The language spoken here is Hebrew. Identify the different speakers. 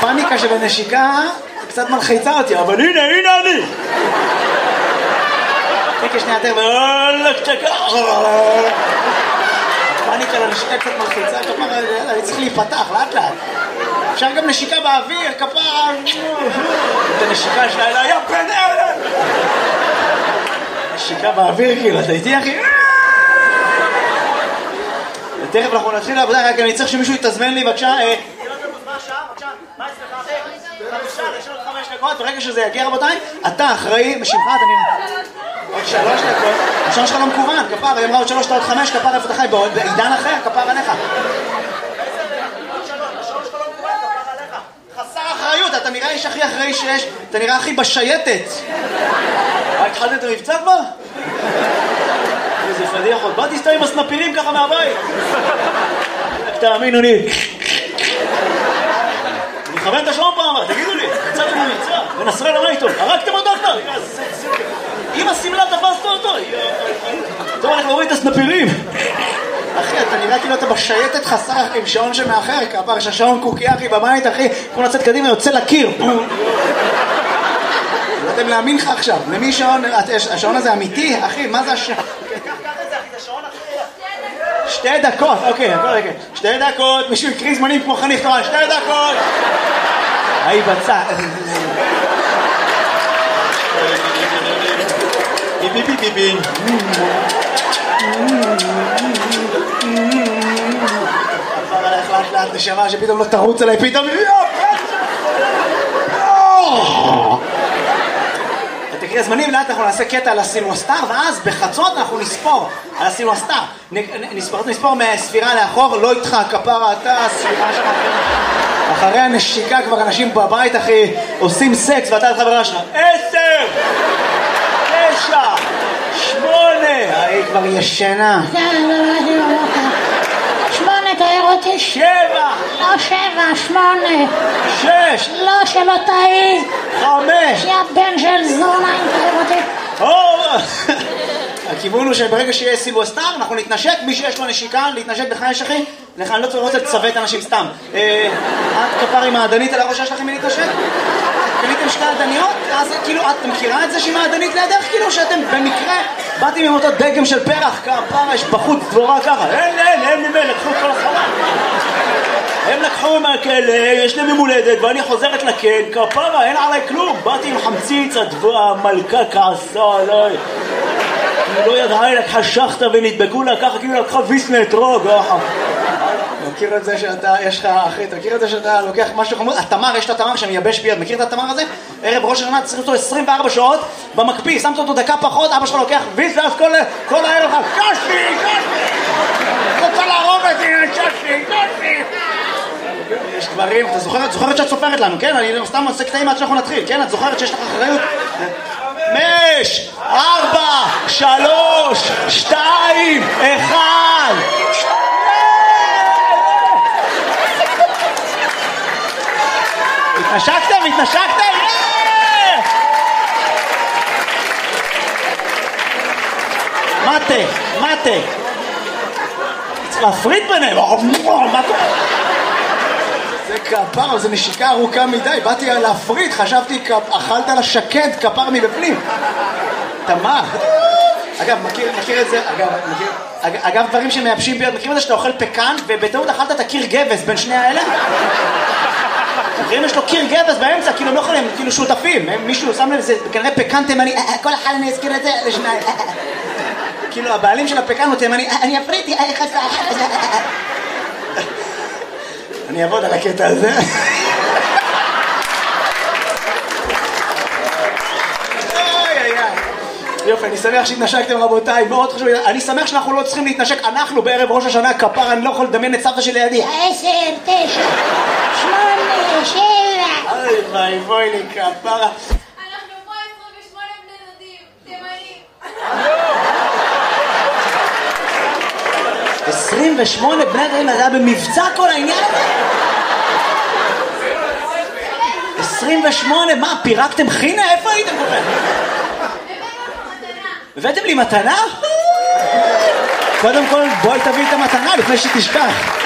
Speaker 1: הפאניקה של הנשיקה קצת מלחיצה אותי, אבל הנה אני! תקה שנייה יותר, הפאניקה לנשיקה קצת מלחיצה, כפרה, אני צריך להיפתח, לאט. אפשר גם נשיקה באוויר, כפרה, את הנשיקה שלה, אלא, יא בן ארן! נשיקה באוויר, כאילו, אתה איתי, אחי? תכף אנחנו נתחיל לעבודה, רק אני צריך שמישהו יתזמן לי, בבקשה. ברגע שזה יגיע, רבותיי, אתה אחראי, משמך, אתה נראה. עוד 3 דקות. השעון שלך לא מקוון, כפר, היא אמרה עוד 3, עוד 5, כפר, איפה אתה חי? בעידן אחר, כפר עליך. חסר אחריות, אתה נראה איש הכי אחראי שיש, אתה נראה הכי בשייטת. התחלת את המבצע כבר? איזה פדיח עוד, באתי סתם עם הסנפירים ככה מהבית. תאמינו לי. אני מכוון את השעון פעם, תגידו לי, יצאתם למבצע, ונסרל מה איתו, הרגתם אותו כבר? אם הסמלה תפסת אותו, טוב, אנחנו רואים את הסנפירים. אחי, אתה נראה כאילו אתה בשייטת חסר עם שעון שמאחר, כפר, יש השעון קוקי, אחי, בבית, אחי, כמו לצאת קדימה, יוצא לקיר. לא יודעים להאמין לך עכשיו, למי שעון, השעון הזה אמיתי, אחי, מה זה השעון? קח את זה, אחי, זה שעון אחי. 2 דקות, אוקיי, 2 דקות, מישהו יקריא זמנים כמו חניך תורן, 2 דקות. היי בצע. ביבי. עבר עליך לאט נשמה שפתאום לא תרוץ עליי, פתאום תקריא הזמנים, לאט אנחנו נעשה קטע על הסילואסטר, ואז בחצות אנחנו נספור על הסילואסטר. נספור מהספירה לאחור, לא איתך, כפרה, אתה, הספירה שלך. אחרי הנשיקה כבר אנשים בבית, אחי, עושים סקס, ואתה לחברה שלך. 10! 9! 8! היא כבר ישנה.
Speaker 2: 8, תאר אותי.
Speaker 1: 7!
Speaker 2: לא 7, 8.
Speaker 1: 6!
Speaker 2: לא, שלא תאי.
Speaker 1: 5!
Speaker 2: יא בן של זונה, תאר אותי.
Speaker 1: הכיוון הוא שברגע שיהיה סילואסטר, אנחנו נתנשק, מי שיש לו נשיקה, להתנשק בחייש אחי, אני לא רוצה לצוות אנשים סתם. את כפר עם העדנית על הראש שלכם מלהתנשק? קניתם 2 עדניות? אז כאילו, את מכירה את זה שהיא מעדנית לידך? כאילו שאתם במקרה באתם עם אותו דגם של פרח, כפר, יש בחוץ דבורה ככה. אין ממנו, לקחו את כל החלל. הם לקחו מהכלא, יש להם ממולדת, ואני חוזרת לכן, כפרה, אין עליי כלום. באתי עם חמציץ, המלכה כעסה עליי. היא לא ידעה, היא לקחה שחטה ונדבקו לה ככה, כאילו לקחה ויסנה אתרוג. מכיר את זה שאתה, יש לך, אחי, אתה מכיר את זה שאתה לוקח משהו חמוד? התמר, יש את התמר שמייבש ביד, מכיר את התמר הזה? ערב ראש השנה, צריך אותו 24 שעות במקפיא, שמת אותו דקה פחות, אבא שלך לוקח ויס, ואז כל הערב לך, קשי! רוצה להרוג אותי, קשי! יש דברים, אתה זוכרת שאת סופרת לנו, כן? אני סתם עושה קטעים עד שאנחנו נתחיל, כן? את זוכרת שיש לך אחריות? 5, 4, 3, 2, 1. התנשקתם? מטה. צריך להפריד ביניהם. מה קורה? זה כפר, זה נשיקה ארוכה מדי. באתי להפריד, חשבתי, אכלת לשקד כפר מבפנים. תמר. אגב, מכיר את זה? אגב, דברים שמייבשים ביד, מכירים את זה שאתה אוכל פקן, ובטעות אכלת את הקיר גבס בין שני האלה? מכירים יש לו קיר גבס באמצע, כאילו הם לא יכולים, כאילו שותפים. מישהו שם לב, זה כנראה פקן תימני, כל אחד אני אזכיר את זה לשניים. כאילו הבעלים של הפקן הוא תימני, אני אפריתי, אני אעבוד על הקטע הזה. יופי, אני שמח שהתנשקתם רבותיי, מאוד חשוב, אני שמח שאנחנו לא צריכים להתנשק, אנחנו בערב ראש השנה כפר, אני לא יכול לדמיין את סבתא שלי לידי.
Speaker 2: 10, 9, 8, 7.
Speaker 1: אוי בואי לי כפרה.
Speaker 3: אנחנו פה 28 בני דודים, תימנים.
Speaker 1: 28 בני דודים, זה היה במבצע כל העניין הזה? 28, מה, פירקתם חינה? איפה הייתם כל כך? הבאתם לי מתנה? קודם כל בואי תביא את המתנה לפני שתשכח.